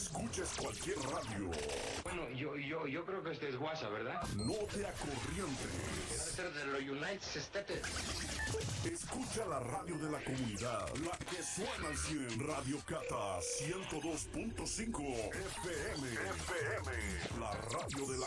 escuches cualquier radio. Bueno, yo creo que este es WhatsApp, ¿verdad? No te acorrientes. Debe ser de los United States. Escucha la radio de la comunidad, la que suena al 100. Radio Cata 102.5 FM. La radio de la